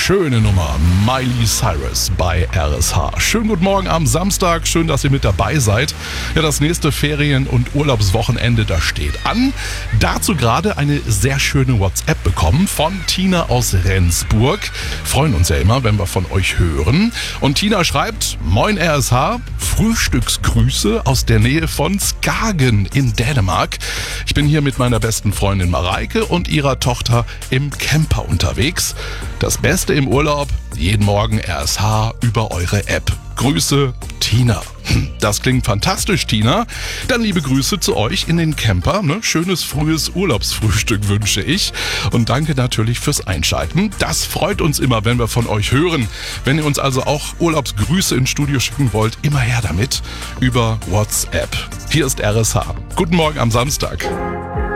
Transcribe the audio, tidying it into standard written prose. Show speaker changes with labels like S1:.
S1: Schöne Nummer, Miley Cyrus bei RSH. Schönen guten Morgen am Samstag, schön, dass ihr mit dabei seid. Ja, das nächste Ferien- und Urlaubswochenende, das steht an. Dazu gerade eine sehr schöne WhatsApp bekommen von Tina aus Rendsburg. Freuen uns ja immer, wenn wir von euch hören. Und Tina schreibt, Moin RSH, Frühstücksgrüße aus der Nähe von Skagen in Dänemark. Ich bin hier mit meiner besten Freundin Mareike und ihrer Tochter im Camper unterwegs. Das Beste im Urlaub, jeden Morgen RSH über eure App. Grüße, Tina. Das klingt fantastisch, Tina. Dann liebe Grüße zu euch in den Camper. Schönes frühes Urlaubsfrühstück wünsche ich. Und danke natürlich fürs Einschalten. Das freut uns immer, wenn wir von euch hören. Wenn ihr uns also auch Urlaubsgrüße ins Studio schicken wollt, immer her damit über WhatsApp. Hier ist RSH. Guten Morgen am Samstag.